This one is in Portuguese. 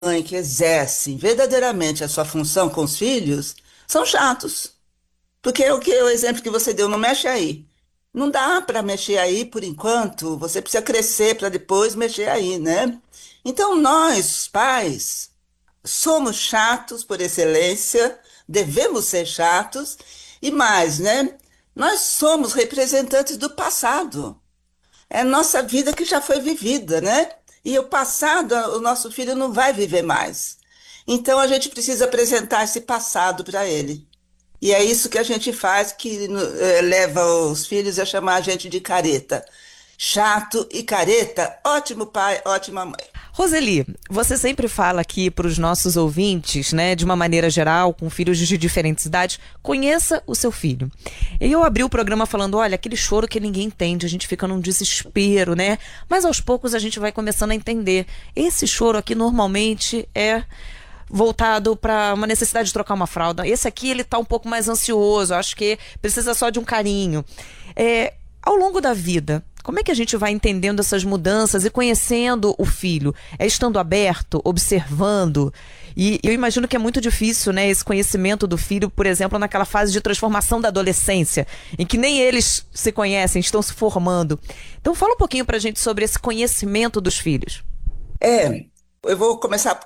mãe que exercem verdadeiramente a sua função com os filhos são chatos. Porque o exemplo que você deu, não mexe aí. Não dá para mexer aí por enquanto, você precisa crescer para depois mexer aí, né? Então, nós, pais, somos chatos por excelência, devemos ser chatos, e mais, né? Nós somos representantes do passado. É nossa vida que já foi vivida, né? E o passado, o nosso filho não vai viver mais. Então a gente precisa apresentar esse passado para ele. E é isso que a gente faz, que leva os filhos a chamar a gente de careta. Chato e careta, ótimo pai, ótima mãe. Roseli, você sempre fala aqui para os nossos ouvintes, né, de uma maneira geral, com filhos de diferentes idades, conheça o seu filho. E eu abri o programa falando, olha, aquele choro que ninguém entende, a gente fica num desespero, né? Mas aos poucos a gente vai começando a entender. Esse choro aqui normalmente é voltado para uma necessidade de trocar uma fralda. Esse aqui ele tá um pouco mais ansioso, acho que precisa só de um carinho. Ao longo da vida, como é que a gente vai entendendo essas mudanças e conhecendo o filho? É estando aberto, observando? E eu imagino que é muito difícil, né, esse conhecimento do filho, por exemplo, naquela fase de transformação da adolescência, em que nem eles se conhecem, estão se formando. Então fala um pouquinho pra gente sobre esse conhecimento dos filhos. É, eu vou começar